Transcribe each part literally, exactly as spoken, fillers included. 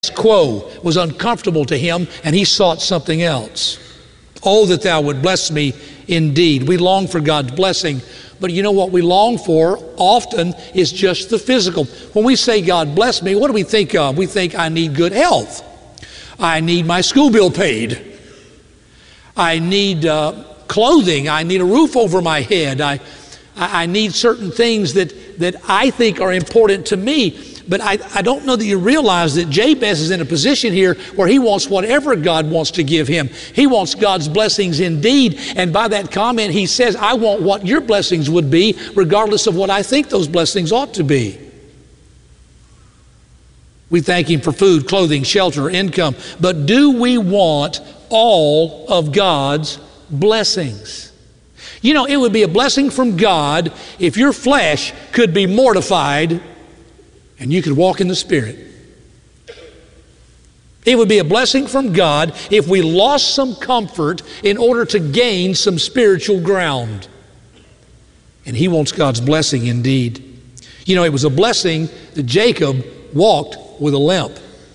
quo was uncomfortable to him, and he sought something else. Oh, that thou would bless me indeed. We long for God's blessing, but you know what we long for often is just the physical. When we say God bless me, what do we think of? We think I need good health. I need my school bill paid. I need uh, clothing. I need a roof over my head. I, I need certain things that, that I think are important to me. But I, I don't know that you realize that Jabez is in a position here where he wants whatever God wants to give him. He wants God's blessings indeed. And by that comment, he says, I want what your blessings would be, regardless of what I think those blessings ought to be. We thank him for food, clothing, shelter, income. But do we want all of God's blessings? You know, it would be a blessing from God if your flesh could be mortified and you could walk in the Spirit. It would be a blessing from God if we lost some comfort in order to gain some spiritual ground. And he wants God's blessing indeed. You know, it was a blessing that Jacob walked with a limp.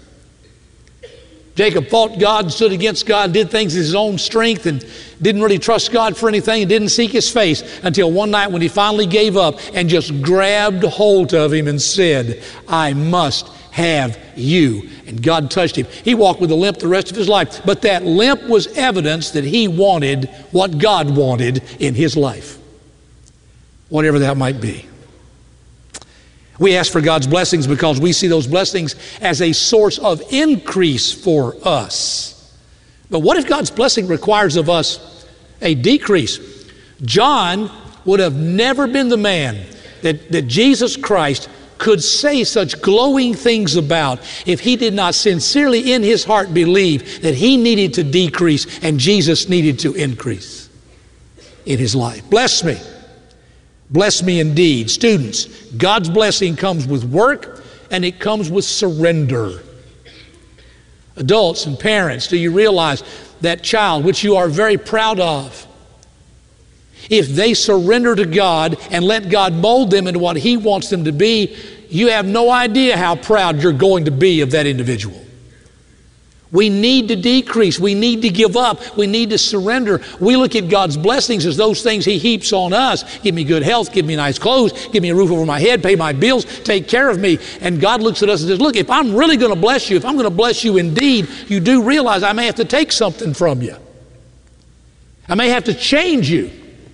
Jacob fought God, stood against God, did things in his own strength, and didn't really trust God for anything, and didn't seek his face until one night when he finally gave up and just grabbed hold of him and said, I must have you. And God touched him. He walked with a limp the rest of his life, but that limp was evidence that he wanted what God wanted in his life, whatever that might be. We ask for God's blessings because we see those blessings as a source of increase for us. But what if God's blessing requires of us a decrease? John would have never been the man that, that Jesus Christ could say such glowing things about if he did not sincerely in his heart believe that he needed to decrease and Jesus needed to increase in his life. Bless me. Bless me indeed. Students, God's blessing comes with work and it comes with surrender. Adults and parents, do you realize that child which you are very proud of, if they surrender to God and let God mold them into what he wants them to be, you have no idea how proud you're going to be of that individual. We need to decrease. We need to give up. We need to surrender. We look at God's blessings as those things he heaps on us. Give me good health. Give me nice clothes. Give me a roof over my head. Pay my bills. Take care of me. And God looks at us and says, look, if I'm really going to bless you, if I'm going to bless you indeed, you do realize I may have to take something from you. I may have to change you.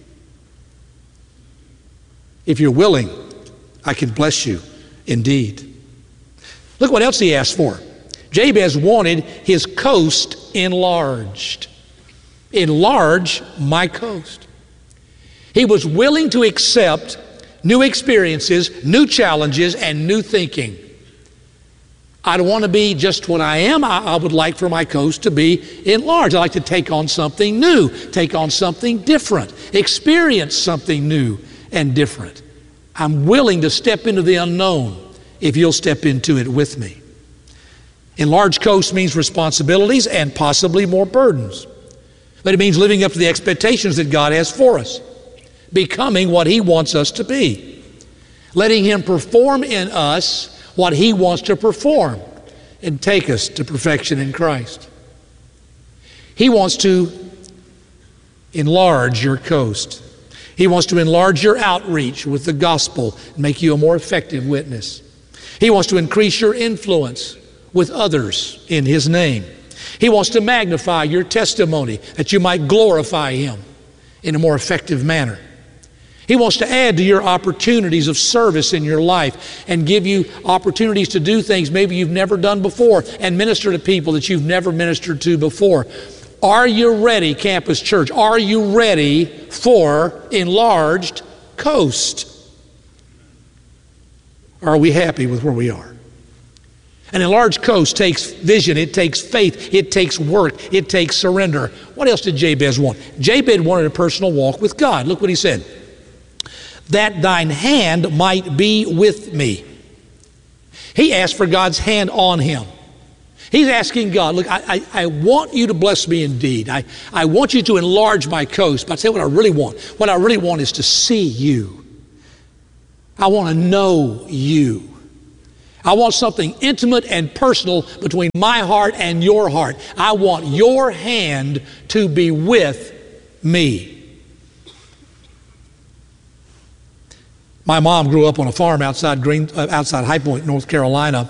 If you're willing, I can bless you indeed. Look what else he asked for. Jabez wanted his coast enlarged. Enlarge my coast. He was willing to accept new experiences, new challenges, and new thinking. I don't want to be just what I am. I, I would like for my coast to be enlarged. I'd like to take on something new, take on something different, experience something new and different. I'm willing to step into the unknown if you'll step into it with me. Enlarged coast means responsibilities and possibly more burdens. But it means living up to the expectations that God has for us, becoming what he wants us to be, letting him perform in us what he wants to perform and take us to perfection in Christ. He wants to enlarge your coast. He wants to enlarge your outreach with the gospel and make you a more effective witness. He wants to increase your influence with others in his name. He wants to magnify your testimony that you might glorify him in a more effective manner. He wants to add to your opportunities of service in your life and give you opportunities to do things maybe you've never done before and minister to people that you've never ministered to before. Are you ready, Campus Church? Are you ready for enlarged coast? Or are we happy with where we are? An enlarged coast takes vision, it takes faith, it takes work, it takes surrender. What else did Jabez want? Jabez wanted a personal walk with God. Look what he said. That thine hand might be with me. He asked for God's hand on him. He's asking God, look, I, I, I want you to bless me indeed. I, I want you to enlarge my coast. But I tell you what I really want. What I really want is to see you. I want to know you. I want something intimate and personal between my heart and your heart. I want your hand to be with me. My mom grew up on a farm outside Green, uh, outside High Point, North Carolina.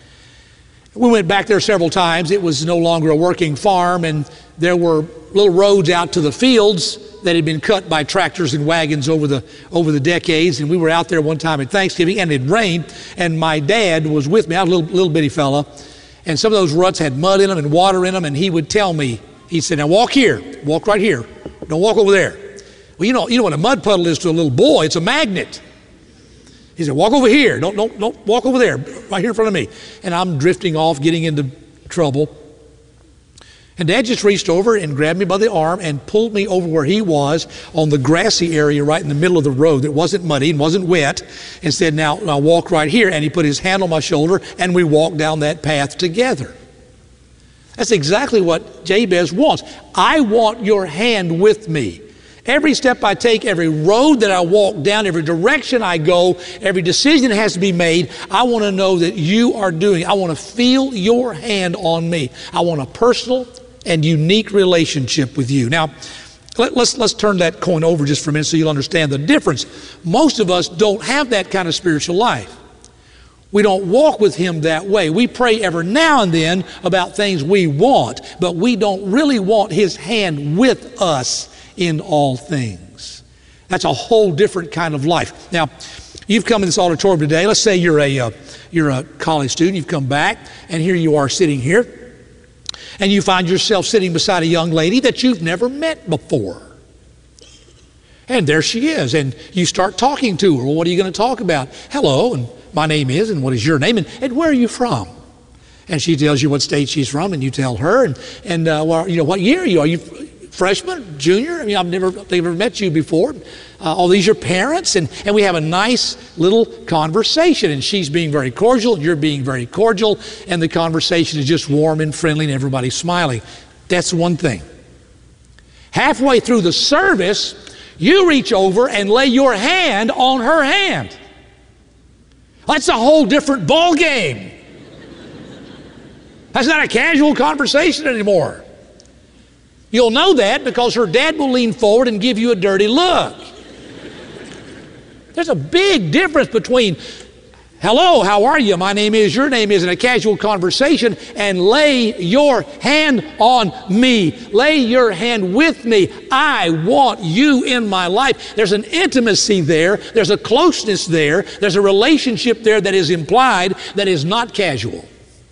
We went back there several times. It was no longer a working farm, and there were little roads out to the fields that had been cut by tractors and wagons over the over the decades. And we were out there one time at Thanksgiving, and it rained, and my dad was with me. I was a little, little bitty fella, and some of those ruts had mud in them and water in them, and he would tell me, he said, now walk here, walk right here, don't walk over there. Well, you know, you know what a mud puddle is to a little boy, it's a magnet. He said, walk over here, don't, don't, don't walk over there, right here in front of me. And I'm drifting off, getting into trouble. And Dad just reached over and grabbed me by the arm and pulled me over where he was on the grassy area right in the middle of the road that wasn't muddy and wasn't wet, and said, now, now walk right here. And he put his hand on my shoulder, and we walked down that path together. That's exactly what Jabez wants. I want your hand with me. Every step I take, every road that I walk down, every direction I go, every decision that has to be made, I want to know that you are doing it. I want to feel your hand on me. I want a personal and unique relationship with you. Now, let, let's, let's turn that coin over just for a minute so you'll understand the difference. Most of us don't have that kind of spiritual life. We don't walk with Him that way. We pray every now and then about things we want, but we don't really want His hand with us in all things. That's a whole different kind of life. Now, you've come in this auditorium today. Let's say you're a uh, you're a college student. You've come back, and here you are sitting here, and you find yourself sitting beside a young lady that you've never met before. And there she is, and you start talking to her. Well, what are you going to talk about? Hello, and my name is, and what is your name, and, and where are you from? And she tells you what state she's from, and you tell her, and and uh, well, you know, what year are you? Are you freshman, junior? I mean, I've never, never met you before. Uh, all these are parents, and, and we have a nice little conversation, and she's being very cordial, and you're being very cordial, and the conversation is just warm and friendly, and everybody's smiling. That's one thing. Halfway through the service, you reach over and lay your hand on her hand. That's a whole different ball game. That's not a casual conversation anymore. You'll know that because her dad will lean forward and give you a dirty look. There's a big difference between, hello, how are you? My name is, your name is, in a casual conversation, and lay your hand on me. Lay your hand with me. I want you in my life. There's an intimacy there. There's a closeness there. There's a relationship there that is implied that is not casual.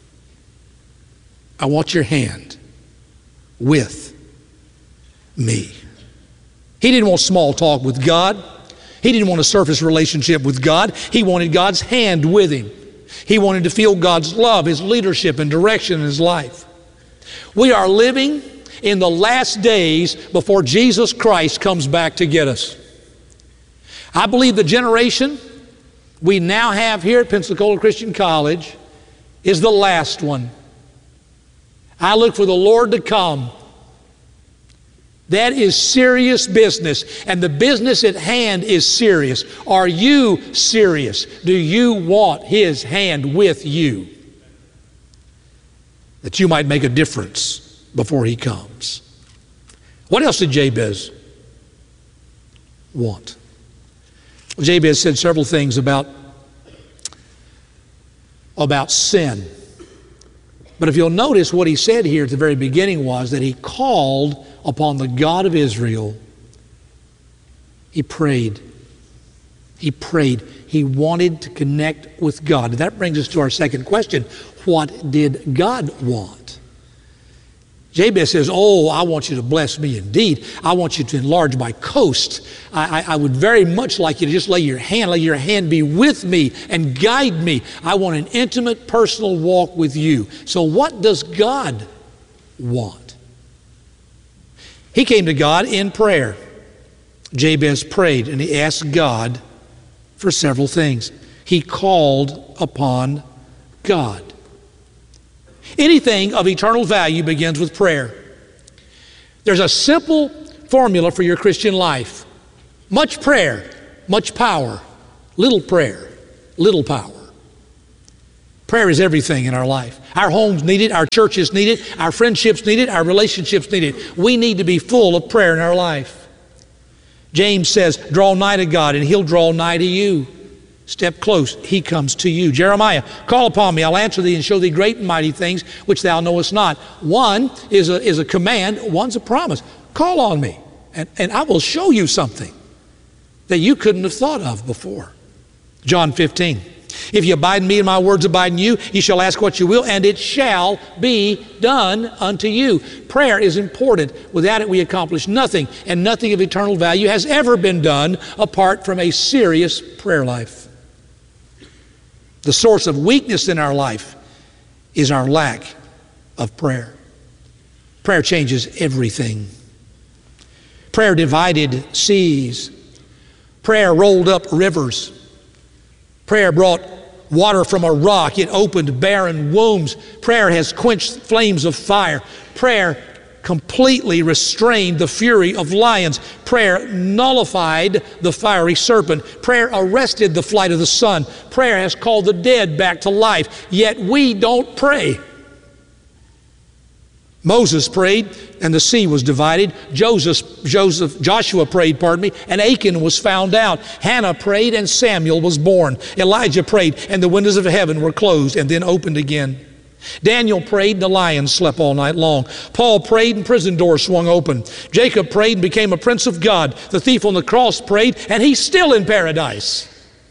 I want your hand with me. He didn't want small talk with God. He didn't want a surface relationship with God. He wanted God's hand with him. He wanted to feel God's love, His leadership and direction in his life. We are living in the last days before Jesus Christ comes back to get us. I believe the generation we now have here at Pensacola Christian College is the last one. I look for the Lord to come. That is serious business, and the business at hand is serious. Are you serious? Do you want His hand with you? That you might make a difference before He comes. What else did Jabez want? Well, Jabez said several things about, about sin. But if you'll notice, what he said here at the very beginning was that he called upon the God of Israel. He prayed. He prayed. He wanted to connect with God. And that brings us to our second question. What did God want? Jabez says, oh, I want you to bless me indeed. I want you to enlarge my coast. I, I, I would very much like you to just lay your hand, let your hand be with me and guide me. I want an intimate, personal walk with you. So what does God want? He came to God in prayer. Jabez prayed, and he asked God for several things. He called upon God. Anything of eternal value begins with prayer. There's a simple formula for your Christian life. Much prayer, much power. Little prayer, little power. Prayer is everything in our life. Our homes need it, our churches need it, our friendships need it, our relationships need it. We need to be full of prayer in our life. James says, draw nigh to God and He'll draw nigh to you. Step close, He comes to you. Jeremiah, call upon me, I'll answer thee and show thee great and mighty things which thou knowest not. One is a, is a command, one's a promise. Call on me and, and I will show you something that you couldn't have thought of before. John fifteen, if you abide in me and my words abide in you, you shall ask what you will and it shall be done unto you. Prayer is important. Without it we accomplish nothing, and nothing of eternal value has ever been done apart from a serious prayer life. The source of weakness in our life is our lack of prayer. Prayer changes everything. Prayer divided seas. Prayer rolled up rivers. Prayer brought water from a rock. It opened barren wombs. Prayer has quenched flames of fire. Prayer completely restrained the fury of lions. Prayer nullified the fiery serpent. Prayer arrested the flight of the sun. Prayer has called the dead back to life. Yet we don't pray. Moses prayed and the sea was divided. Joseph, Joseph, Joshua prayed, pardon me, and Achan was found out. Hannah prayed and Samuel was born. Elijah prayed and the windows of heaven were closed and then opened again. Daniel prayed and the lions slept all night long. Paul prayed and prison doors swung open. Jacob prayed and became a prince of God. The thief on the cross prayed and he's still in paradise.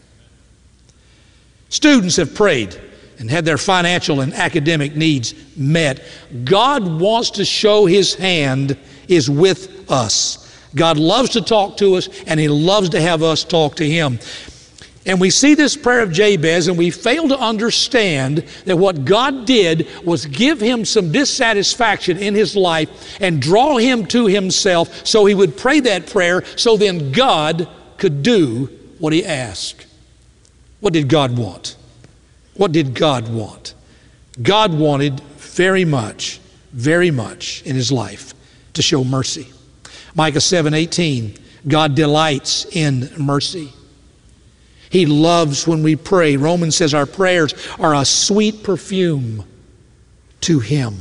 Students have prayed and had their financial and academic needs met. God wants to show His hand is with us. God loves to talk to us and He loves to have us talk to Him. And we see this prayer of Jabez and we fail to understand that what God did was give him some dissatisfaction in his life and draw him to Himself so he would pray that prayer so then God could do what He asked. What did God want? What did God want? God wanted very much, very much in his life to show mercy. Micah seven eighteen, God delights in mercy. He loves when we pray. Romans says our prayers are a sweet perfume to Him.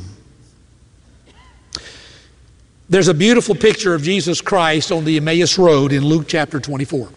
There's a beautiful picture of Jesus Christ on the Emmaus Road in Luke chapter twenty-four.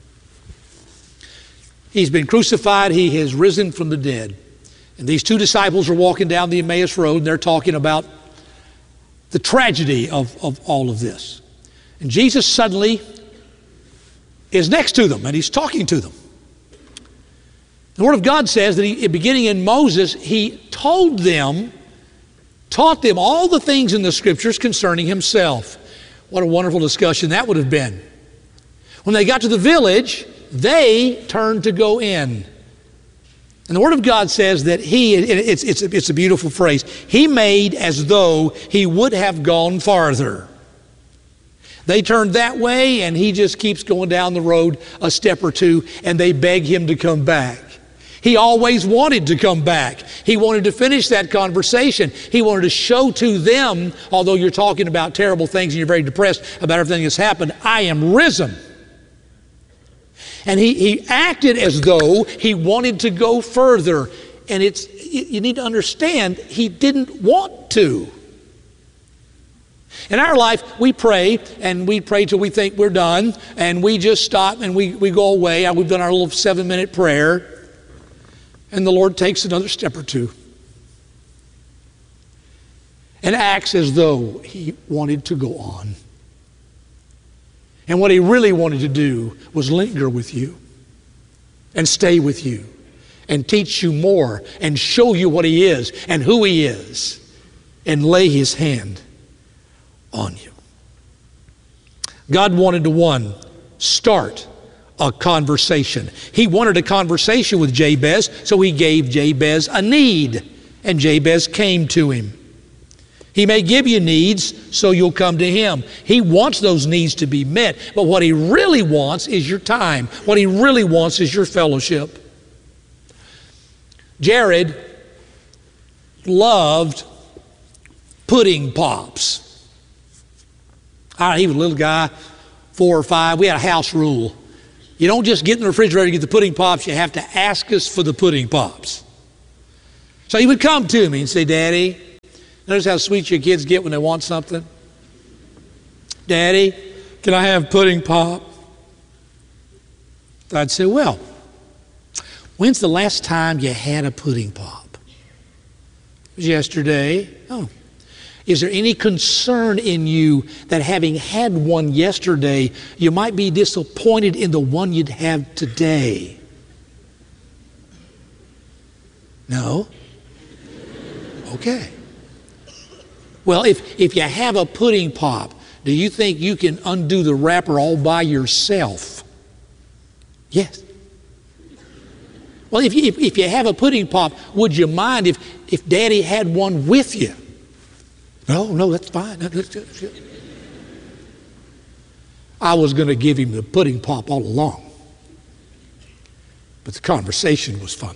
He's been crucified. He has risen from the dead. And these two disciples are walking down the Emmaus Road and they're talking about the tragedy of, of all of this. And Jesus suddenly is next to them and He's talking to them. The Word of God says that he, beginning in Moses, He told them, taught them all the things in the Scriptures concerning Himself. What a wonderful discussion that would have been. When they got to the village, they turned to go in. And the Word of God says that He, it's, it's, it's a beautiful phrase, He made as though He would have gone farther. They turned that way and He just keeps going down the road a step or two and they beg Him to come back. He always wanted to come back. He wanted to finish that conversation. He wanted to show to them, although you're talking about terrible things and you're very depressed about everything that's happened, I am risen. And he, he acted as though He wanted to go further. And it's, you need to understand, He didn't want to. In our life, we pray, and we pray till we think we're done, and we just stop and we, we go away. We've done our little seven-minute prayer, and the Lord takes another step or two and acts as though He wanted to go on. And what He really wanted to do was linger with you and stay with you and teach you more and show you what He is and who He is and lay His hand on you. God wanted to, one, start a conversation. He wanted a conversation with Jabez, so He gave Jabez a need, and Jabez came to him. He may give you needs so you'll come to Him. He wants those needs to be met, but what He really wants is your time. What He really wants is your fellowship. Jared loved pudding pops. All right, he was a little guy, four or five. We had a house rule. You don't just get in the refrigerator to get the pudding pops. You have to ask us for the pudding pops. So he would come to me and say, Daddy, notice how sweet your kids get when they want something? Daddy, can I have pudding pop? I'd say, well, when's the last time you had a pudding pop? It was yesterday. Oh. Is there any concern in you that having had one yesterday, you might be disappointed in the one you'd have today? No? Okay. Well, if, if you have a pudding pop, do you think you can undo the wrapper all by yourself? Yes. Well, if you, if, if you have a pudding pop, would you mind if, if Daddy had one with you? No, no, that's fine. I was going to give him the pudding pop all along. But the conversation was fun.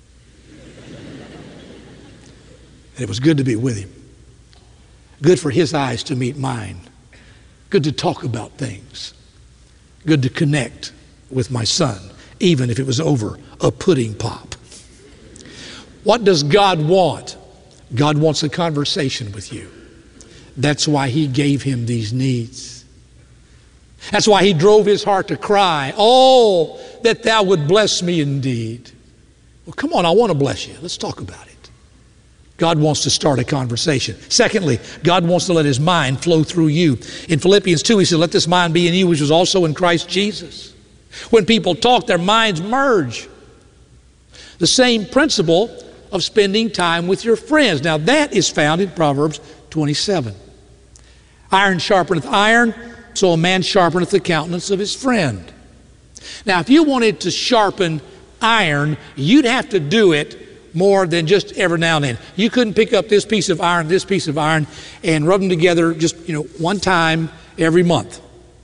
And it was good to be with him. Good for his eyes to meet mine. Good to talk about things. Good to connect with my son, even if it was over a pudding pop. What does God want? God wants a conversation with you. That's why he gave him these needs. That's why he drove his heart to cry, oh, that thou would bless me indeed. Well, come on, I want to bless you. Let's talk about it. God wants to start a conversation. Secondly, God wants to let his mind flow through you. In Philippians two, he said, let this mind be in you, which was also in Christ Jesus. When people talk, their minds merge. The same principle of spending time with your friends. Now that is found in Proverbs twenty-seven. Iron sharpeneth iron, so a man sharpeneth the countenance of his friend. Now, if you wanted to sharpen iron, you'd have to do it more than just every now and then. You couldn't pick up this piece of iron, this piece of iron, and rub them together just, you know, one time every month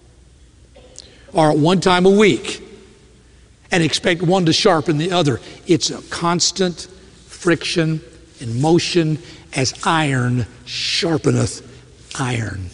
or one time a week and expect one to sharpen the other. It's a constant friction and motion as iron sharpeneth iron.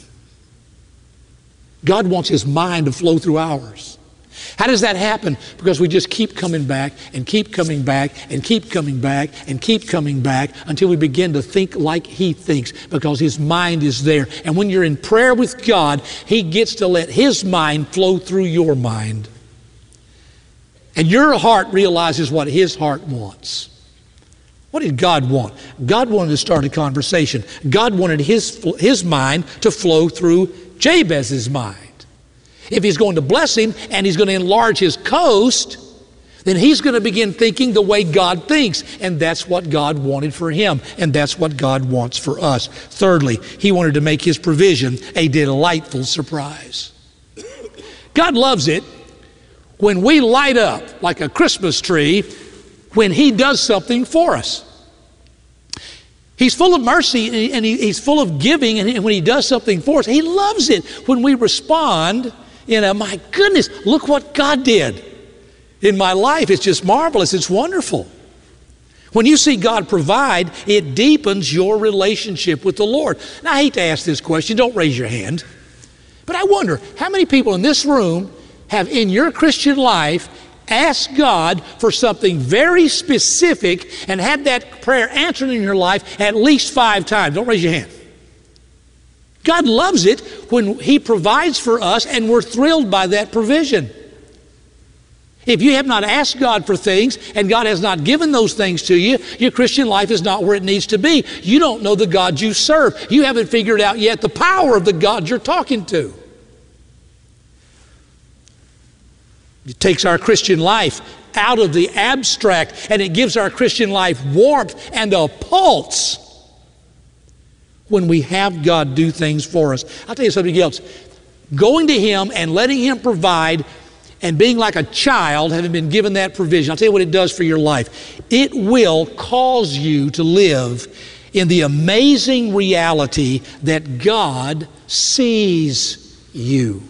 God wants his mind to flow through ours. How does that happen? Because we just keep coming back and keep coming back and keep coming back and keep coming back until we begin to think like he thinks, because his mind is there. And when you're in prayer with God, he gets to let his mind flow through your mind. And your heart realizes what his heart wants. What did God want? God wanted to start a conversation. God wanted his, his mind to flow through Jabez's mind. If he's going to bless him and he's going to enlarge his coast, then he's going to begin thinking the way God thinks. And that's what God wanted for him. And that's what God wants for us. Thirdly, he wanted to make his provision a delightful surprise. God loves it when we light up like a Christmas tree when he does something for us. He's full of mercy and he's full of giving, and when he does something for us, he loves it when we respond in a, my goodness, look what God did in my life. It's just marvelous. It's wonderful. When you see God provide, it deepens your relationship with the Lord. Now, I hate to ask this question. Don't raise your hand. But I wonder, how many people in this room have in your Christian life asked God for something very specific and had that prayer answered in your life at least five times? Don't raise your hand. God loves it when he provides for us and we're thrilled by that provision. If you have not asked God for things and God has not given those things to you, your Christian life is not where it needs to be. You don't know the God you serve. You haven't figured out yet the power of the God you're talking to. It takes our Christian life out of the abstract, and it gives our Christian life warmth and a pulse when we have God do things for us. I'll tell you something else. Going to him and letting him provide and being like a child, having been given that provision, I'll tell you what it does for your life. It will cause you to live in the amazing reality that God sees you.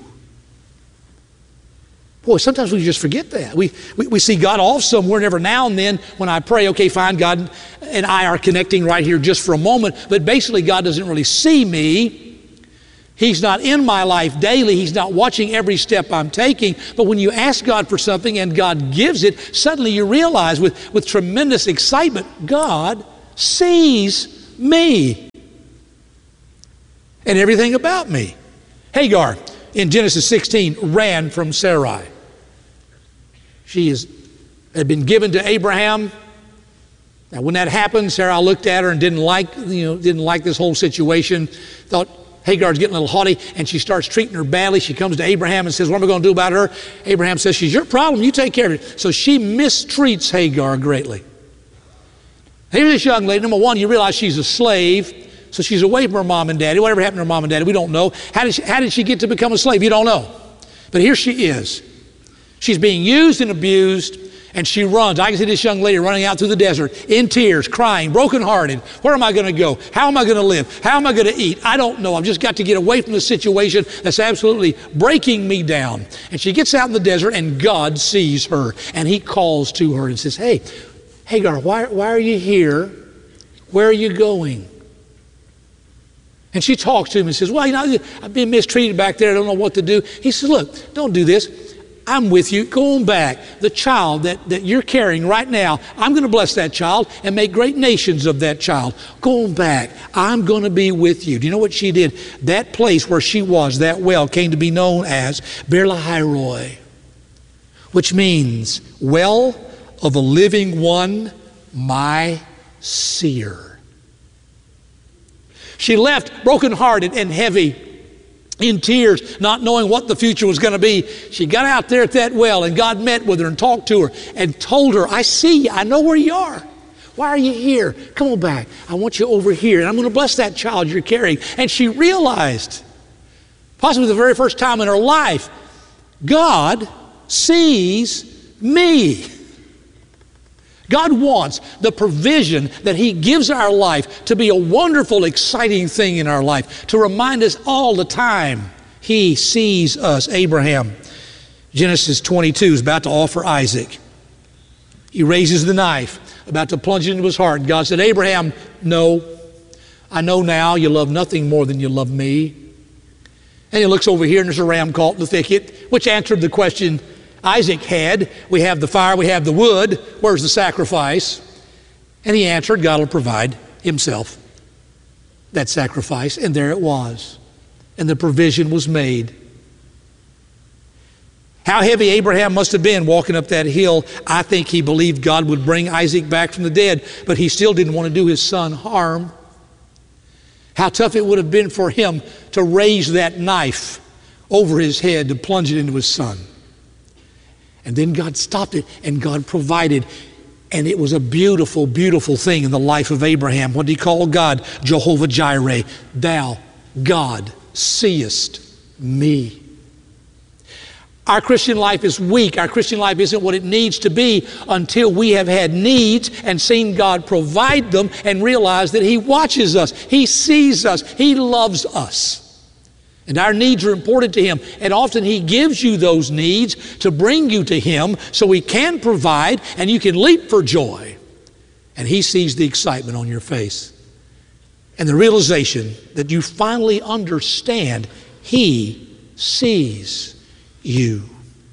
Boy, sometimes we just forget that. We, we, we see God off somewhere, and every now and then when I pray, okay, fine, God and I are connecting right here just for a moment, but basically God doesn't really see me. He's not in my life daily. He's not watching every step I'm taking. But when you ask God for something and God gives it, suddenly you realize with, with tremendous excitement, God sees me and everything about me. Hagar, in Genesis sixteen, ran from Sarai. She is, had been given to Abraham. Now, when that happened, Sarah looked at her and didn't like, you know, didn't like this whole situation. Thought Hagar's getting a little haughty, and she starts treating her badly. She comes to Abraham and says, "What am I going to do about her?" Abraham says, "She's your problem. You take care of it." So she mistreats Hagar greatly. Here's this young lady. Number one, you realize she's a slave. So she's away from her mom and daddy. Whatever happened to her mom and daddy, we don't know. How did she, how did she get to become a slave? You don't know. But here she is. She's being used and abused, and she runs. I can see this young lady running out through the desert in tears, crying, brokenhearted. Where am I going to go? How am I going to live? How am I going to eat? I don't know. I've just got to get away from the situation that's absolutely breaking me down. And she gets out in the desert, and God sees her, and he calls to her and says, "Hey, Hagar, why, why are you here? Where are you going?" And she talks to him and says, "Well, you know, I've been mistreated back there. I don't know what to do." He says, "Look, don't do this. I'm with you. Go on back. The child that, that you're carrying right now, I'm going to bless that child and make great nations of that child. Go on back. I'm going to be with you." Do you know what she did? That place where she was, that well, came to be known as Beer Lahai Roi, which means well of a living one, my seer. She left brokenhearted and heavy, in tears, not knowing what the future was going to be. She got out there at that well, and God met with her and talked to her and told her, "I see you. I know where you are. Why are you here? Come on back. I want you over here, and I'm going to bless that child you're carrying." And she realized, possibly the very first time in her life, God sees me. God wants the provision that he gives our life to be a wonderful, exciting thing in our life, to remind us all the time he sees us. Abraham, Genesis twenty-two, is about to offer Isaac. He raises the knife, about to plunge it into his heart. God said, "Abraham, no, I know now you love nothing more than you love me." And he looks over here, and there's a ram caught in the thicket, which answered the question Isaac had. We have the fire, we have the wood. Where's the sacrifice? And he answered, God will provide himself that sacrifice. And there it was. And the provision was made. How heavy Abraham must have been walking up that hill. I think he believed God would bring Isaac back from the dead, but he still didn't want to do his son harm. How tough it would have been for him to raise that knife over his head to plunge it into his son. And then God stopped it, and God provided. And it was a beautiful, beautiful thing in the life of Abraham. What did he call God? Jehovah Jireh. Thou, God, seest me. Our Christian life is weak. Our Christian life isn't what it needs to be until we have had needs and seen God provide them and realize that he watches us. He sees us. He loves us. And our needs are important to him. And often he gives you those needs to bring you to him so he can provide and you can leap for joy. And he sees the excitement on your face and the realization that you finally understand he sees you.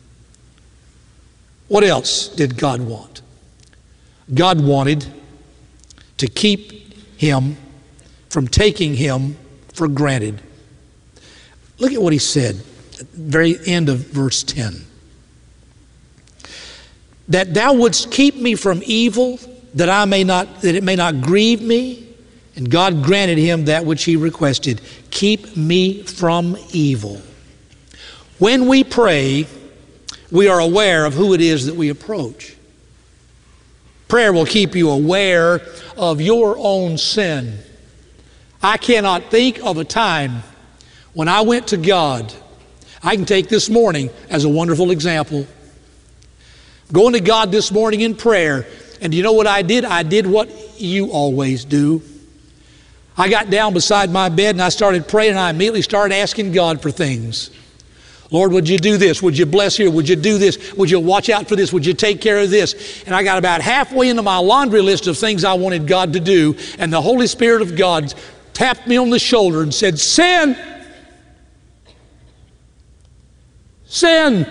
What else did God want? God wanted to keep him from taking him for granted. Look at what he said at the very end of verse ten. That thou wouldst keep me from evil, that I may not, that it may not grieve me. And God granted him that which he requested. Keep me from evil. When we pray, we are aware of who it is that we approach. Prayer will keep you aware of your own sin. I cannot think of a time when I went to God. I can take this morning as a wonderful example. Going to God this morning in prayer, and you know what I did? I did what you always do. I got down beside my bed and I started praying, and I immediately started asking God for things. Lord, would you do this? Would you bless here? Would you do this? Would you watch out for this? Would you take care of this? And I got about halfway into my laundry list of things I wanted God to do, and the Holy Spirit of God tapped me on the shoulder and said, "Sin! Sin!"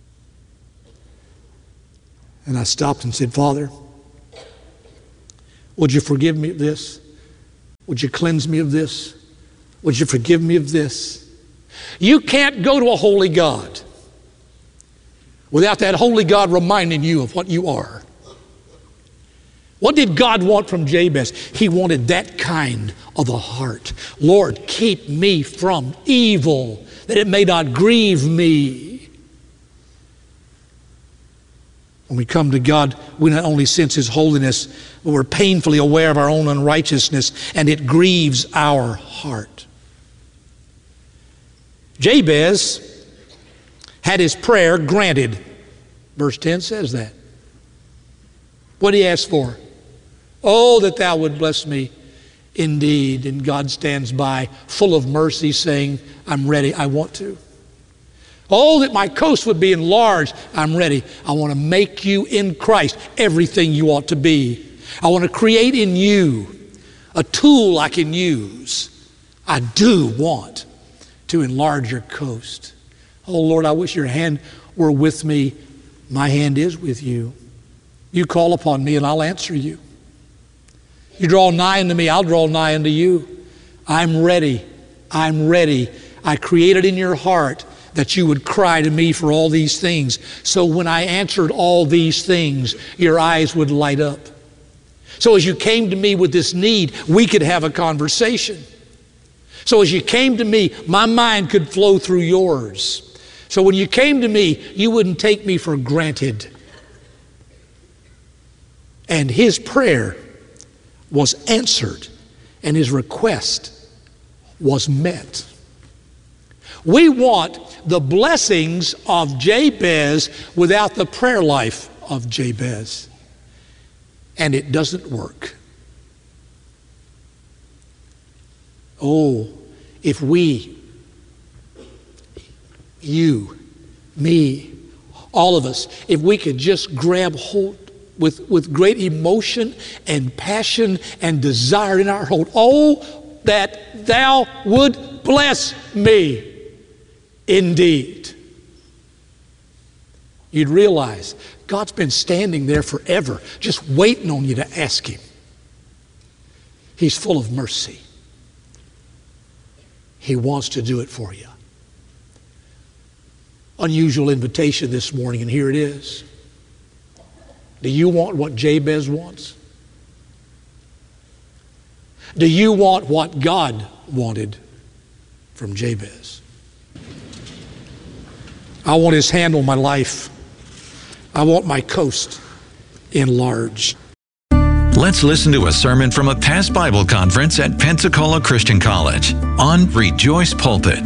And I stopped and said, "Father, Would you forgive me of this? Would you cleanse me of this? Would you forgive me of this? You can't go to a holy God without that holy God reminding you of what you are. What did God want from Jabez? He wanted that kind of a heart. Lord, keep me from evil, that it may not grieve me. When we come to God, we not only sense His holiness, but we're painfully aware of our own unrighteousness, and it grieves our heart. Jabez had his prayer granted. Verse ten says that. What did he ask for? Oh, that thou would bless me indeed. And God stands by, full of mercy, saying, I'm ready, I want to. Oh, that my coast would be enlarged. I'm ready. I want to make you in Christ everything you ought to be. I want to create in you a tool I can use. I do want to enlarge your coast. Oh, Lord, I wish your hand were with me. My hand is with you. You call upon me and I'll answer you. You draw nigh unto me, I'll draw nigh unto you. I'm ready. I'm ready. I created in your heart that you would cry to me for all these things. So when I answered all these things, your eyes would light up. So as you came to me with this need, we could have a conversation. So as you came to me, my mind could flow through yours. So when you came to me, you wouldn't take me for granted. And his prayer was answered, and his request was met. We want the blessings of Jabez without the prayer life of Jabez. And it doesn't work. Oh, if we, you, me, all of us, if we could just grab hold with, with great emotion and passion and desire in our hold, oh, that thou would bless me indeed. You'd realize God's been standing there forever, just waiting on you to ask Him. He's full of mercy. He wants to do it for you. Unusual invitation this morning, and here it is. Do you want what Jabez wants? Do you want what God wanted from Jabez? I want His hand on my life. I want my coast enlarged. Let's listen to a sermon from a past Bible conference at Pensacola Christian College on Rejoice Pulpit.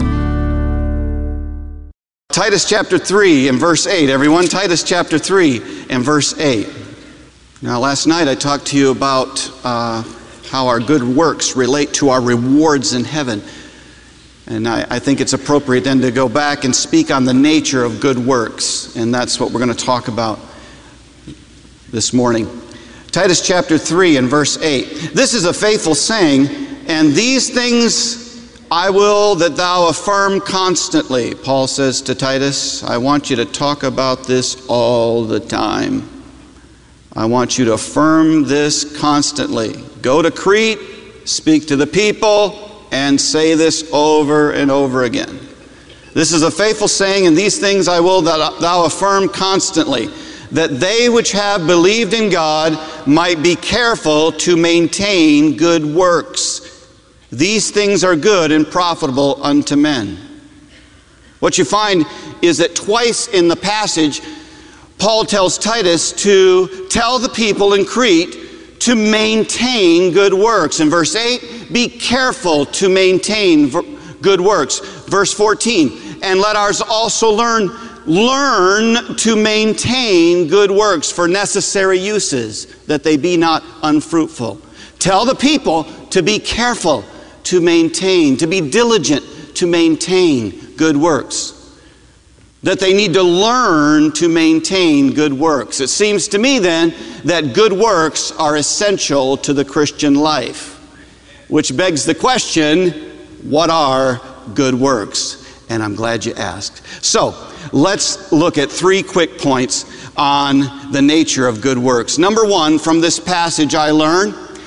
Titus chapter three and verse eight. Everyone, Titus chapter three and verse eight. Now, last night I talked to you about uh, how our good works relate to our rewards in heaven. And I, I think it's appropriate then to go back and speak on the nature of good works. And that's what we're going to talk about this morning. Titus chapter three and verse eight. This is a faithful saying, and these things I will that thou affirm constantly. Paul says to Titus, I want you to talk about this all the time. I want you to affirm this constantly. Go to Crete, speak to the people, and say this over and over again. This is a faithful saying, and these things I will that thou affirm constantly, that they which have believed in God might be careful to maintain good works. These things are good and profitable unto men. What you find is that twice in the passage, Paul tells Titus to tell the people in Crete to maintain good works. In verse eight, be careful to maintain good works. Verse fourteen, and let ours also learn, learn to maintain good works for necessary uses, that they be not unfruitful. Tell the people to be careful to maintain, to be diligent to maintain good works. That they need to learn to maintain good works. It seems to me then that good works are essential to the Christian life. Which begs the question, what are good works? And I'm glad you asked. So, let's look at three quick points on the nature of good works. Number one, from this passage I learn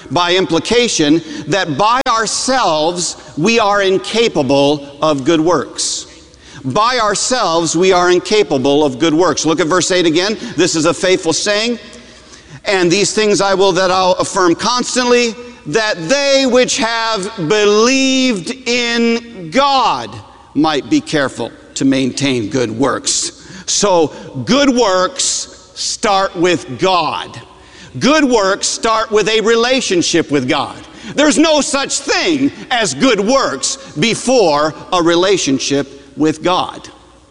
by implication, that by ourselves we are incapable of good works. By ourselves we are incapable of good works. Look at verse eight again. This is a faithful saying. And these things I will that I'll affirm constantly, that they which have believed in God might be careful to maintain good works. So good works start with God. Good works start with a relationship with God. There's no such thing as good works before a relationship with God.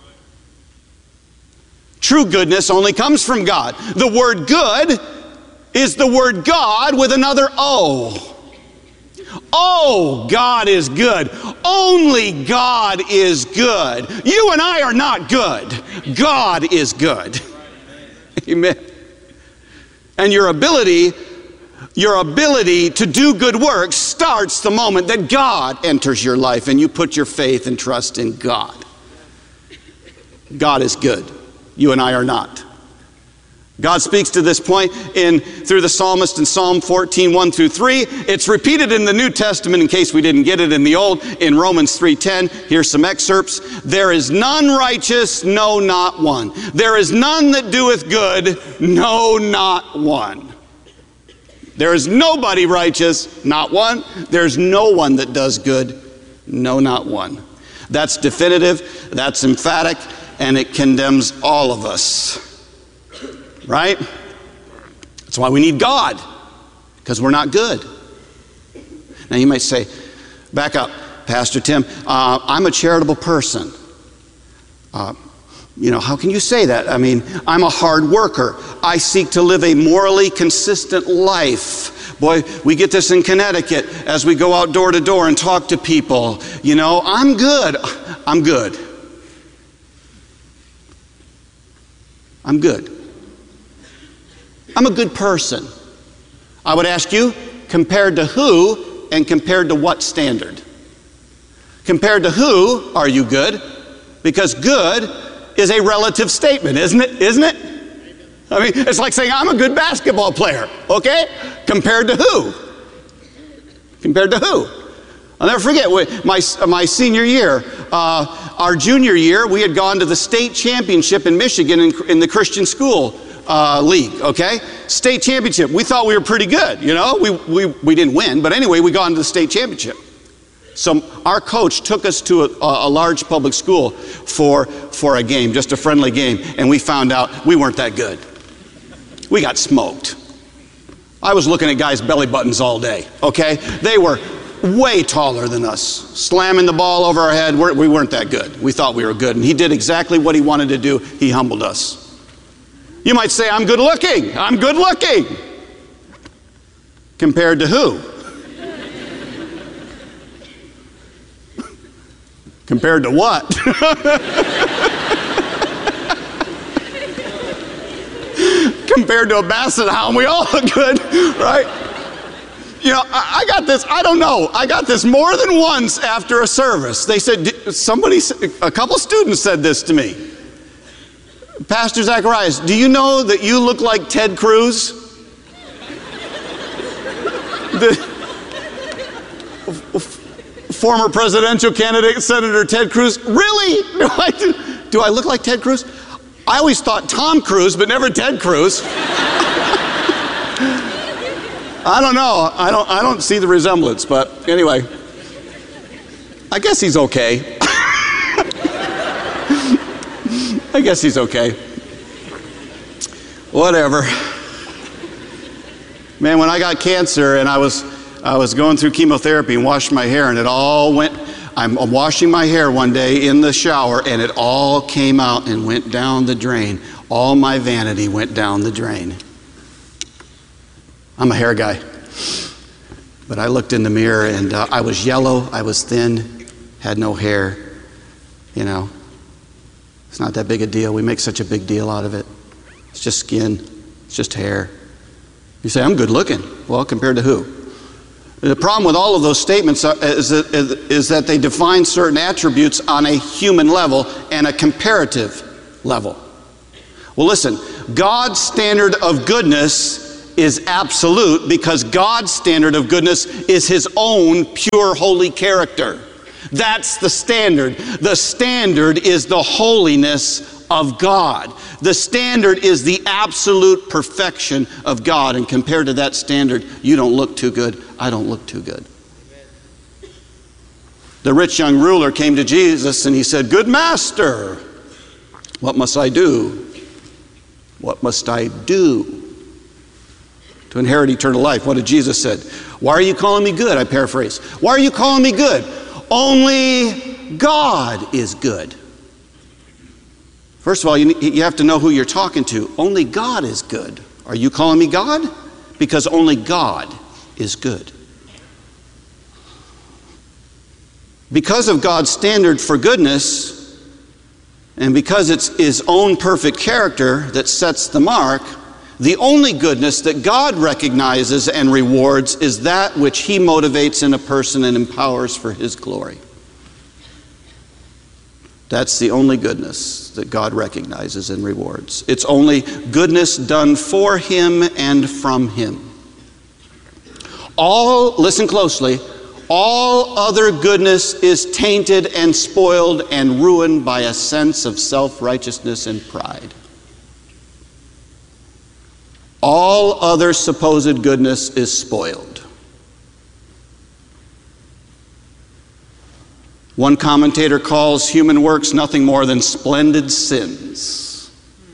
True goodness only comes from God. The word good is the word God with another O. Oh, God is good. Only God is good. You and I are not good. God is good. Amen. And your ability, your ability to do good works starts the moment that God enters your life and you put your faith and trust in God. God is good. You and I are not. God speaks to this point in through the psalmist in Psalm fourteen, one through three. It's repeated in the New Testament in case we didn't get it in the Old, in Romans three ten. Here's some excerpts. There is none righteous, no, not one. There is none that doeth good, no, not one. There is nobody righteous, not one. There's no one that does good, no, not one. That's definitive, that's emphatic, and it condemns all of us. Right? That's why we need God, because we're not good. Now you might say, back up, Pastor Tim, uh, I'm a charitable person. Uh, you know, how can you say that? I mean, I'm a hard worker. I seek to live a morally consistent life. Boy, we get this in Connecticut as we go out door to door and talk to people. You know, I'm good. I'm good. I'm good. I'm a good person. I would ask you, compared to who and compared to what standard? Compared to who are you good? Because good is a relative statement, isn't it? Isn't it? I mean, it's like saying I'm a good basketball player, okay? Compared to who? Compared to who? I'll never forget, my, my senior year, uh, our junior year, we had gone to the state championship in Michigan in, in the Christian school Uh, league, okay? State championship. We thought we were pretty good, you know? We, we, we didn't win, but anyway, we got into the state championship. So our coach took us to a, a large public school for, for a game, just a friendly game, and we found out we weren't that good. We got smoked. I was looking at guys' belly buttons all day, okay? They were way taller than us, slamming the ball over our head. We're, we weren't that good. We thought we were good, and he did exactly what he wanted to do. He humbled us. You might say, I'm good looking. I'm good looking. Compared to who? Compared to what? Compared to a basset hound, we all look good, right? You know, I, I got this, I don't know, I got this more than once after a service. They said, somebody, a couple students said this to me. Pastor Zacharias, do you know that you look like Ted Cruz? The former presidential candidate, Senator Ted Cruz. Really? Do I, do, do I look like Ted Cruz? I always thought Tom Cruise, but never Ted Cruz. I don't know. I don't, I don't see the resemblance, but anyway. I guess he's okay. I guess he's okay. Whatever. Man, when I got cancer and I was I was going through chemotherapy and washing my hair, and it all went, I'm washing my hair one day in the shower, and it all came out and went down the drain. All my vanity went down the drain. I'm a hair guy. But I looked in the mirror, and uh, I was yellow, I was thin, had no hair, you know. It's not that big a deal. We make such a big deal out of it. It's just skin. It's just hair. You say, I'm good looking. Well, compared to who? The problem with all of those statements is that, is that they define certain attributes on a human level and a comparative level. Well, listen, God's standard of goodness is absolute because God's standard of goodness is his own pure, holy character. That's the standard. The standard is the holiness of God. The standard is the absolute perfection of God. And compared to that standard, you don't look too good. I don't look too good. The rich young ruler came to Jesus and he said, "Good master, what must I do? What must I do to inherit eternal life?" What did Jesus say? "Why are you calling me good?" I paraphrase. "Why are you calling me good? Only God is good." First of all, you, you have to know who you're talking to. Only God is good. Are you calling me God? Because only God is good. Because of God's standard for goodness, and because it's his own perfect character that sets the mark, the only goodness that God recognizes and rewards is that which he motivates in a person and empowers for his glory. That's the only goodness that God recognizes and rewards. It's only goodness done for him and from him. All, listen closely, all other goodness is tainted and spoiled and ruined by a sense of self-righteousness and pride. All other supposed goodness is spoiled. One commentator calls human works nothing more than splendid sins.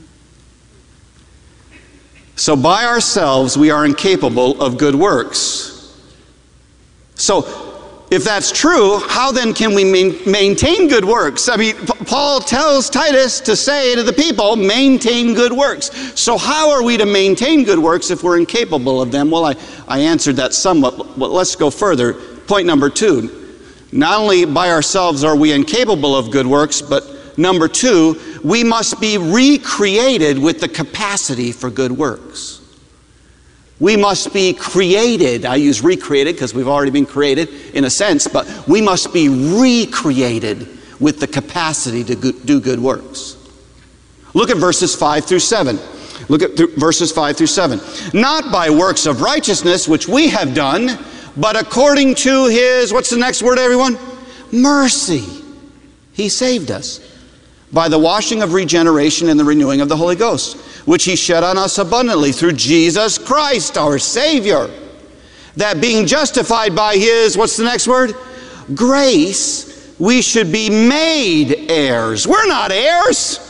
So by ourselves, we are incapable of good works. So if that's true, how then can we maintain good works? I mean, Paul tells Titus to say to the people, maintain good works. So how are we to maintain good works if we're incapable of them? Well, I, I answered that somewhat, but let's go further. Point number two. Not only by ourselves are we incapable of good works, but number two, we must be recreated with the capacity for good works. We must be created. I use recreated because we've already been created in a sense, but we must be recreated with the capacity to do good works. Look at verses five through seven. Look at th- verses five through seven. Not by works of righteousness which we have done, but according to his, what's the next word, everyone? Mercy. He saved us by the washing of regeneration and the renewing of the Holy Ghost, which he shed on us abundantly through Jesus Christ, our Savior, that being justified by his, what's the next word? Grace, we should be made heirs. We're not heirs.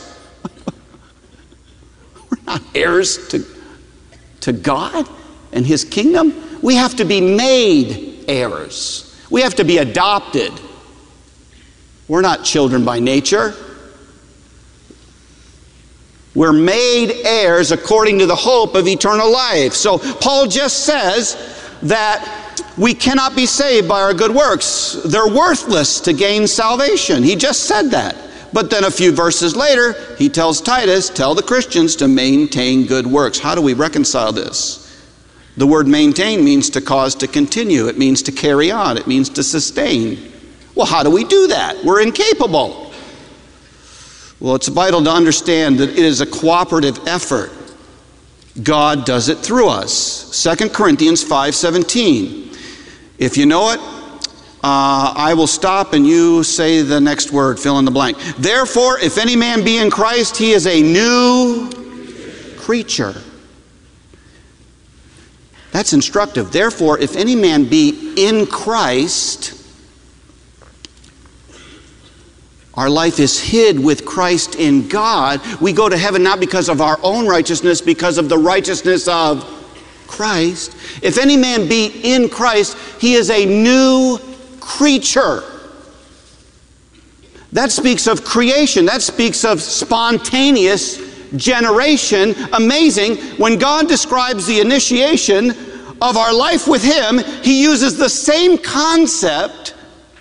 We're not heirs to, to God and his kingdom. We have to be made heirs. We have to be adopted. We're not children by nature. We're made heirs according to the hope of eternal life. So Paul just says that we cannot be saved by our good works. They're worthless to gain salvation. He just said that. But then a few verses later, he tells Titus, tell the Christians to maintain good works. How do we reconcile this? The word maintain means to cause to continue. It means to carry on. It means to sustain. Well, how do we do that? We're incapable. Well, it's vital to understand that it is a cooperative effort. God does it through us. Second Corinthians five seventeen. If you know it, uh, I will stop and you say the next word, fill in the blank. Therefore, if any man be in Christ, he is a new creature. That's instructive. Therefore, if any man be in Christ, our life is hid with Christ in God. We go to heaven not because of our own righteousness, because of the righteousness of Christ. If any man be in Christ, he is a new creature. That speaks of creation. That speaks of spontaneous generation. Amazing. When God describes the initiation of our life with him, he uses the same concept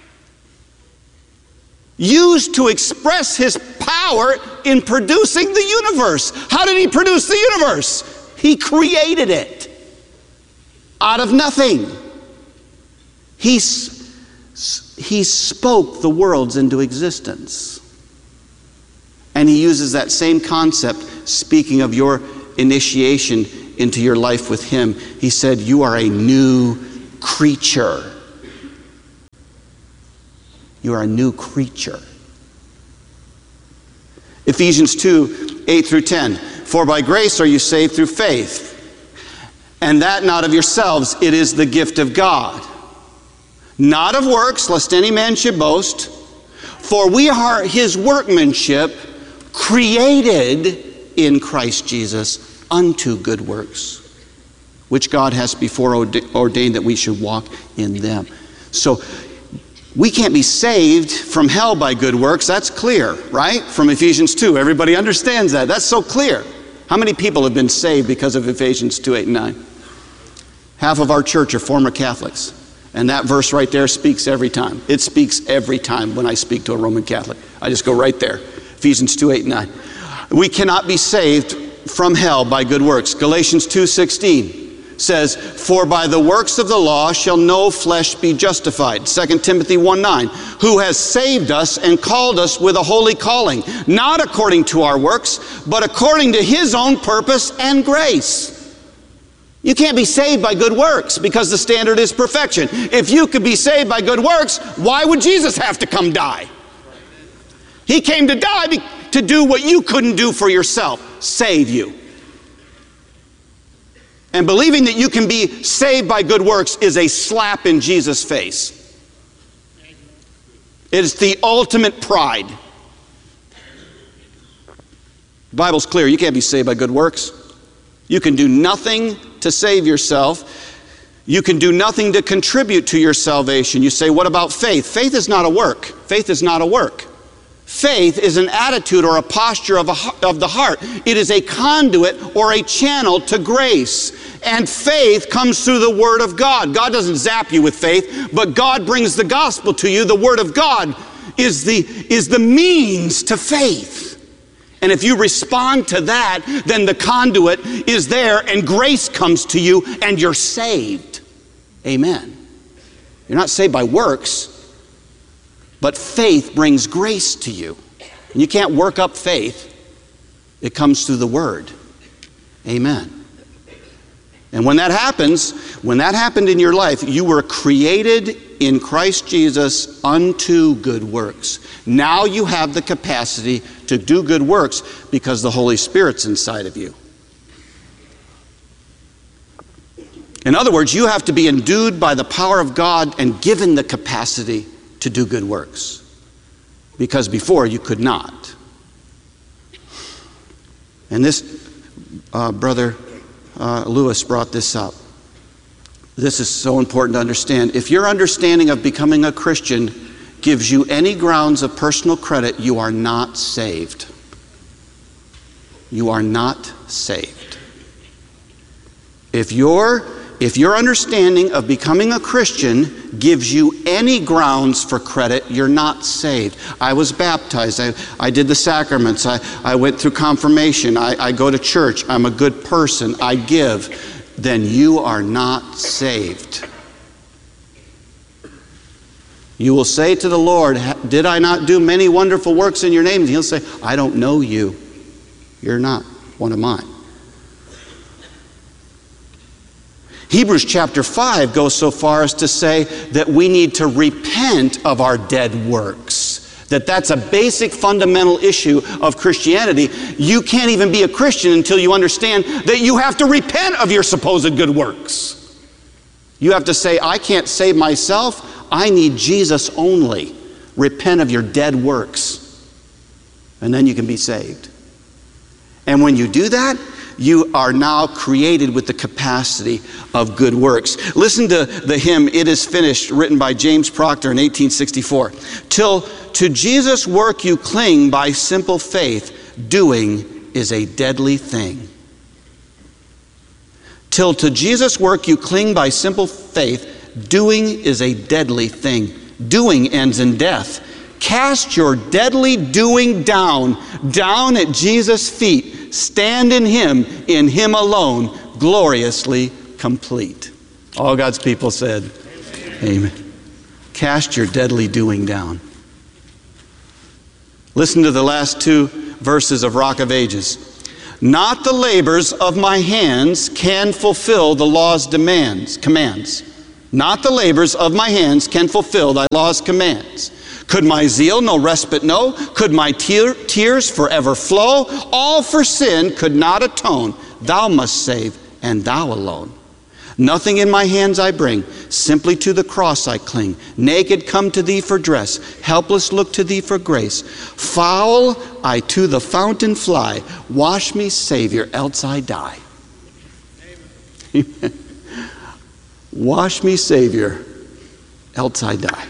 used to express his power in producing the universe. How did he produce the universe? He created it out of nothing. He, he spoke the worlds into existence. And he uses that same concept, speaking of your initiation into your life with him, he said, you are a new creature. You are a new creature. Ephesians two, eight through ten. For by grace are you saved through faith, and that not of yourselves, it is the gift of God. Not of works, lest any man should boast. For we are his workmanship, created in Christ Jesus unto good works, which God has before ordained that we should walk in them. So we can't be saved from hell by good works. That's clear, right? From Ephesians two. Everybody understands that. That's so clear. How many people have been saved because of Ephesians two, eight, and nine? Half of our church are former Catholics. And that verse right there speaks every time. It speaks every time when I speak to a Roman Catholic. I just go right there. Ephesians two, eight, and nine. We cannot be saved from hell by good works. Galatians two, sixteen says, for by the works of the law shall no flesh be justified. Second Timothy one, nine, who has saved us and called us with a holy calling, not according to our works, but according to his own purpose and grace. You can't be saved by good works because the standard is perfection. If you could be saved by good works, why would Jesus have to come die? He came to die to do what you couldn't do for yourself, save you. And believing that you can be saved by good works is a slap in Jesus' face. It is the ultimate pride. The Bible's clear. You can't be saved by good works. You can do nothing to save yourself. You can do nothing to contribute to your salvation. You say, what about faith? Faith is not a work. Faith is not a work. Faith is an attitude or a posture of, a, of the heart. It is a conduit or a channel to grace. And faith comes through the Word of God. God doesn't zap you with faith, but God brings the gospel to you. The Word of God is the, is the means to faith. And if you respond to that, then the conduit is there and grace comes to you and you're saved. Amen. You're not saved by works, but faith brings grace to you. And you can't work up faith. It comes through the Word. Amen. And when that happens, when that happened in your life, you were created in Christ Jesus unto good works. Now you have the capacity to do good works because the Holy Spirit's inside of you. In other words, you have to be endued by the power of God and given the capacity to do good works, because before you could not. And this, uh, Brother uh, Lewis brought this up. This is so important to understand. If your understanding of becoming a Christian gives you any grounds of personal credit, you are not saved. You are not saved. If your If your understanding of becoming a Christian gives you any grounds for credit, you're not saved. I was baptized. I, I did the sacraments. I, I went through confirmation. I, I go to church. I'm a good person. I give. Then you are not saved. You will say to the Lord, did I not do many wonderful works in your name? And he'll say, I don't know you. You're not one of mine. Hebrews chapter five goes so far as to say that we need to repent of our dead works. That that's a basic fundamental issue of Christianity. You can't even be a Christian until you understand that you have to repent of your supposed good works. You have to say, I can't save myself. I need Jesus only. Repent of your dead works. And then you can be saved. And when you do that, you are now created with the capacity of good works. Listen to the hymn, It Is Finished, written by James Proctor in eighteen sixty-four. Till to Jesus' work you cling by simple faith, doing is a deadly thing. Till to Jesus' work you cling by simple faith, doing is a deadly thing. Doing ends in death. Cast your deadly doing down, down at Jesus' feet. Stand in Him, in Him alone, gloriously complete. All God's people said, Amen. Amen. Cast your deadly doing down. Listen to the last two verses of Rock of Ages. Not the labors of my hands can fulfill the law's demands, commands. Not the labors of my hands can fulfill thy law's commands. Could my zeal no respite know? Could my tear, tears forever flow? All for sin could not atone. Thou must save, and thou alone. Nothing in my hands I bring, simply to the cross I cling. Naked come to thee for dress, helpless look to thee for grace. Foul I to the fountain fly, wash me, Savior, else I die. Amen. Wash me, Savior, else I die.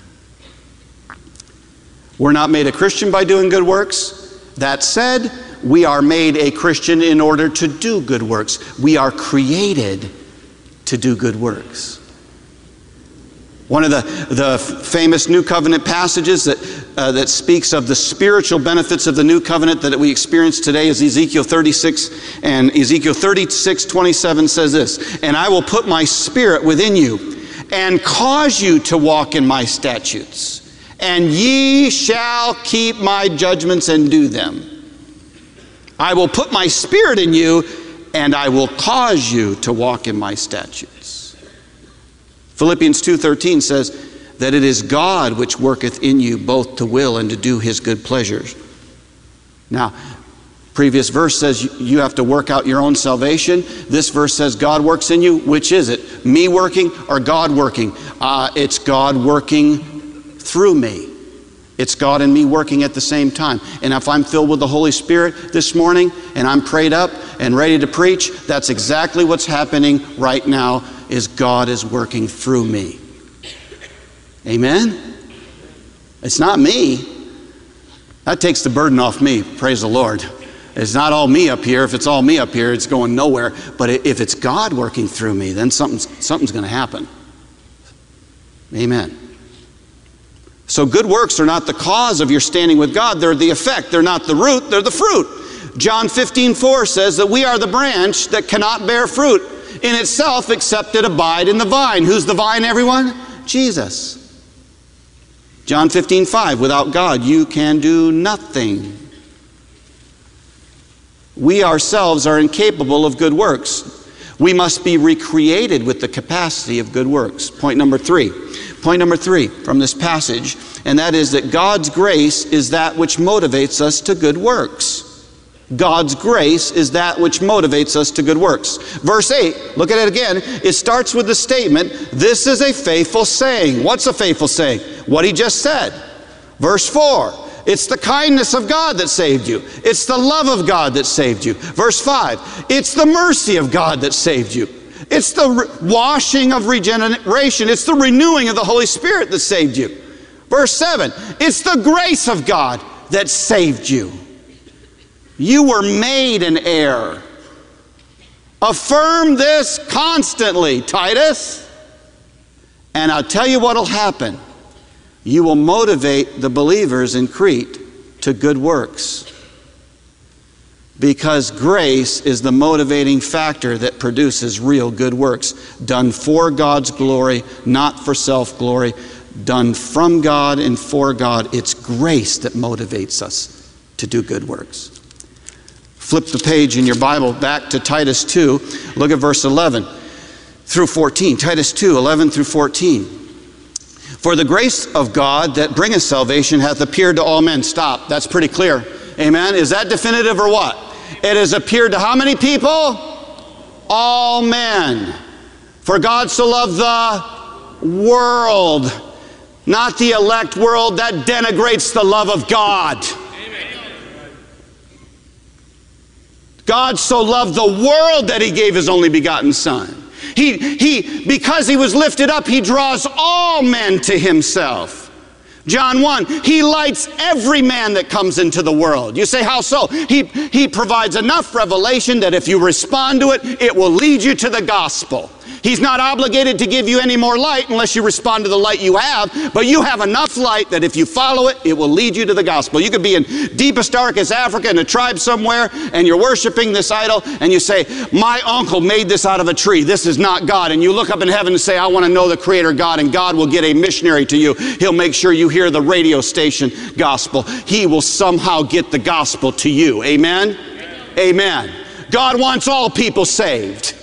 We're not made a Christian by doing good works. That said, we are made a Christian in order to do good works. We are created to do good works. One of the, the famous New Covenant passages that, uh, that speaks of the spiritual benefits of the New Covenant that we experience today is Ezekiel thirty-six. And Ezekiel thirty-six twenty-seven says this, "And I will put my spirit within you and cause you to walk in my statutes, and ye shall keep my judgments and do them. I will put my spirit in you, and I will cause you to walk in my statutes." Philippians two thirteen says that it is God which worketh in you both to will and to do his good pleasures. Now, previous verse says you have to work out your own salvation. This verse says God works in you. Which is it? Me working or God working? Uh, it's God working through me. It's God and me working at the same time. And if I'm filled with the Holy Spirit this morning and I'm prayed up and ready to preach, that's exactly what's happening right now, is God is working through me. Amen? It's not me. That takes the burden off me. Praise the Lord. It's not all me up here. If it's all me up here, it's going nowhere. But if it's God working through me, then something's, something's going to happen. Amen. So good works are not the cause of your standing with God. They're the effect. They're not the root. They're the fruit. John fifteen four says that we are the branch that cannot bear fruit in itself except it abide in the vine. Who's the vine, everyone? Jesus. John fifteen five, without God you can do nothing. We ourselves are incapable of good works. We must be recreated with the capacity of good works. Point number three. Point number three from this passage, and that is that God's grace is that which motivates us to good works. God's grace is that which motivates us to good works. Verse eight, look at it again. It starts with the statement, "This is a faithful saying." What's a faithful saying? What he just said. Verse four, it's the kindness of God that saved you. It's the love of God that saved you. Verse five, it's the mercy of God that saved you. It's the re- washing of regeneration. It's the renewing of the Holy Spirit that saved you. Verse seven, it's the grace of God that saved you. You were made an heir. Affirm this constantly, Titus. And I'll tell you what will happen. You will motivate the believers in Crete to good works. Because grace is the motivating factor that produces real good works. Done for God's glory, not for self-glory. Done from God and for God. It's grace that motivates us to do good works. Flip the page in your Bible back to Titus two. Look at verse eleven through fourteen. Titus two, eleven through fourteen. For the grace of God that bringeth salvation hath appeared to all men. Stop. That's pretty clear. Amen. Is that definitive or what? It has appeared to how many people? All men. For God so loved the world, not the elect world. That denigrates the love of God. God so loved the world that he gave his only begotten Son. He, he, because he was lifted up, he draws all men to himself. John one, he lights every man that comes into the world. You say, how so? He, he provides enough revelation that if you respond to it, it will lead you to the gospel. He's not obligated to give you any more light unless you respond to the light you have, but you have enough light that if you follow it, it will lead you to the gospel. You could be in deepest, darkest Africa in a tribe somewhere, and you're worshiping this idol, and you say, my uncle made this out of a tree. This is not God. And you look up in heaven and say, I want to know the Creator God, and God will get a missionary to you. He'll make sure you hear the radio station gospel. He will somehow get the gospel to you. Amen? Amen. God wants all people saved.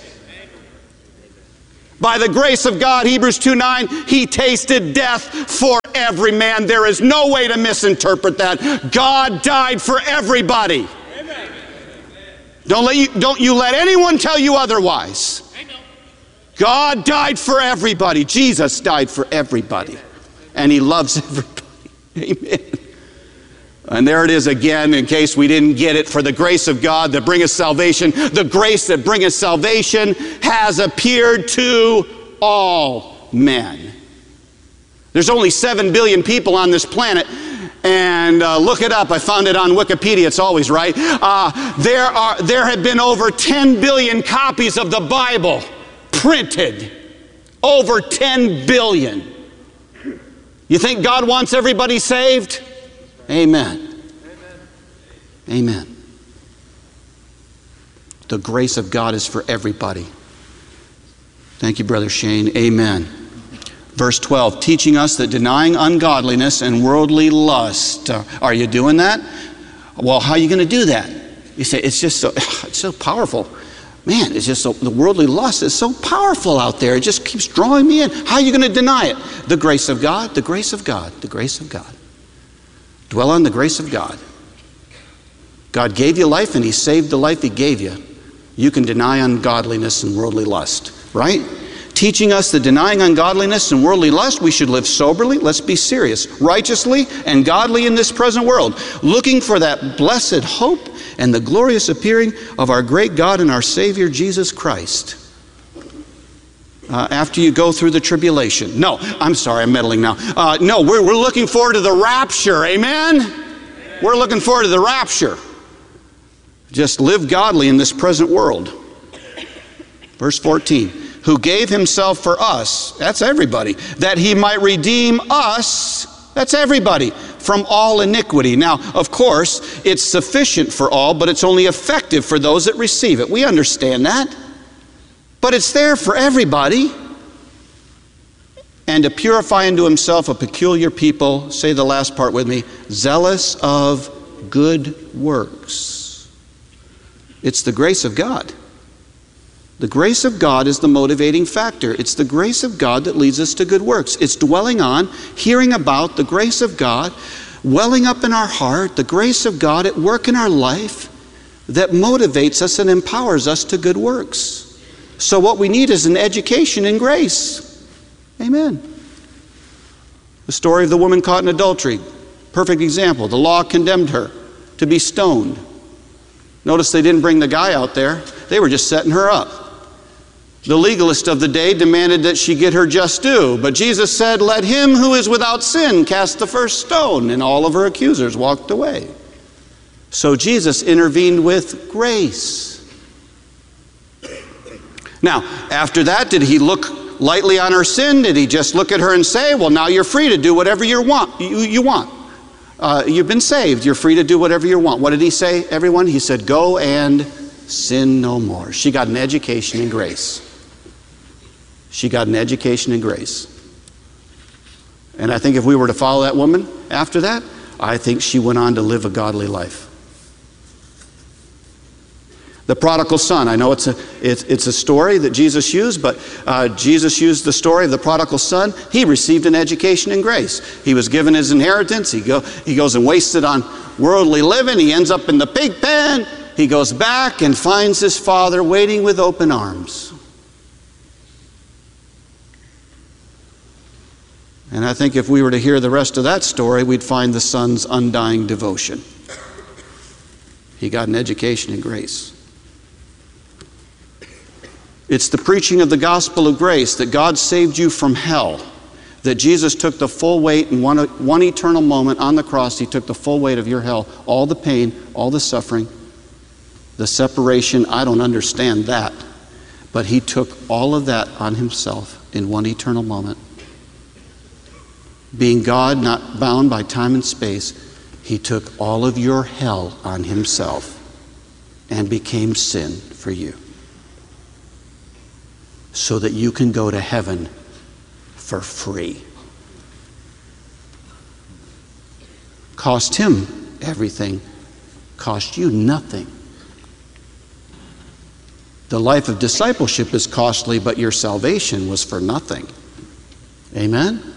By the grace of God, Hebrews two nine, he tasted death for every man. There is no way to misinterpret that. God died for everybody. Amen. Don't let you, don't you let anyone tell you otherwise. Amen. God died for everybody. Jesus died for everybody. And he loves everybody. Amen. And there it is again, in case we didn't get it. For the grace of God that bringeth salvation, the grace that bringeth salvation has appeared to all men. There's only seven billion people on this planet. And uh, look it up. I found it on Wikipedia. It's always right. Uh, there are there have been over ten billion copies of the Bible printed. Over ten billion. You think God wants everybody saved? Amen. Amen. The grace of God is for everybody. Thank you, Brother Shane. Amen. Verse twelve, teaching us that denying ungodliness and worldly lust. Uh, are you doing that? Well, how are you going to do that? You say, it's just so, it's so powerful. Man, it's just so, the worldly lust is so powerful out there. It just keeps drawing me in. How are you going to deny it? The grace of God, the grace of God, the grace of God. Dwell on the grace of God. God gave you life and he saved the life he gave you. You can deny ungodliness and worldly lust, right? Teaching us that denying ungodliness and worldly lust, we should live soberly, let's be serious, righteously and godly in this present world, looking for that blessed hope and the glorious appearing of our great God and our Savior, Jesus Christ. Uh, after you go through the tribulation. No, I'm sorry, I'm meddling now. Uh, no, we're, we're looking forward to the rapture, amen? Amen? We're looking forward to the rapture. Just live godly in this present world. Verse fourteen, who gave himself for us, that's everybody, that he might redeem us, that's everybody, from all iniquity. Now, of course, it's sufficient for all, but it's only effective for those that receive it. We understand that. But it's there for everybody. And to purify unto himself a peculiar people, say the last part with me, zealous of good works. It's the grace of God. The grace of God is the motivating factor. It's the grace of God that leads us to good works. It's dwelling on, hearing about the grace of God, welling up in our heart, the grace of God at work in our life that motivates us and empowers us to good works. So what we need is an education in grace. Amen. The story of the woman caught in adultery. Perfect example. The law condemned her to be stoned. Notice they didn't bring the guy out there. They were just setting her up. The legalist of the day demanded that she get her just due. But Jesus said, let him who is without sin cast the first stone. And all of her accusers walked away. So Jesus intervened with grace. Now, after that, did he look lightly on her sin? Did he just look at her and say, well, now you're free to do whatever you want? You, you want. Uh, you've been saved. You're free to do whatever you want. What did he say, everyone? He said, go and sin no more. She got an education in grace. She got an education in grace. And I think if we were to follow that woman after that, I think she went on to live a godly life. The prodigal son, I know it's a, it's, it's a story that Jesus used, but uh, Jesus used the story of the prodigal son. He received an education in grace. He was given his inheritance. He, go, he goes and wastes it on worldly living. He ends up in the pig pen. He goes back and finds his father waiting with open arms. And I think if we were to hear the rest of that story, we'd find the son's undying devotion. He got an education in grace. It's the preaching of the gospel of grace that God saved you from hell, that Jesus took the full weight in one, one eternal moment on the cross. He took the full weight of your hell, all the pain, all the suffering, the separation. I don't understand that. But he took all of that on himself in one eternal moment. Being God, not bound by time and space, he took all of your hell on himself and became sin for you, so that you can go to heaven for free. Cost him everything, cost you nothing. The life of discipleship is costly, but your salvation was for nothing. Amen?